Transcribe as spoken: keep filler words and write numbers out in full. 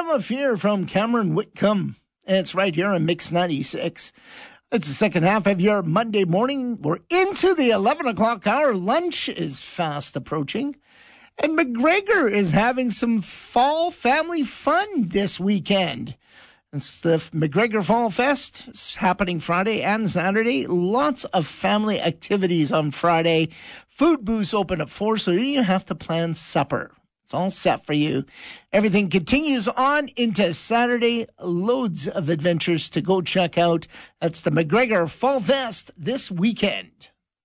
Have a Fear from Cameron Whitcomb. And it's right here on Mix ninety-six. It's the second half of your Monday morning. We're into the eleven o'clock hour. Lunch is fast approaching. And McGregor is having some fall family fun this weekend. It's the McGregor Fall Fest. It's happening Friday and Saturday. Lots of family activities on Friday. Food booths open at four, so you don't even have to plan supper. It's all set for you. Everything continues on into Saturday. Loads of adventures to go check out. That's the McGregor Fall Fest this weekend.